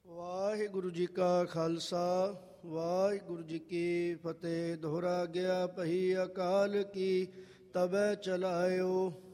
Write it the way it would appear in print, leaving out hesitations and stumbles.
ਵਾਹਿਗੁਰੂ ਜੀ ਕਾ ਖਾਲਸਾ ਵਾਹਿਗੁਰੂ ਜੀ ਕੀ ਫਤਿਹ। ਦੋਹਰਾ ਗਿਆ ਪਹੀ ਅਕਾਲ ਕੀ ਤਬੈ ਚਲਾਇਓ।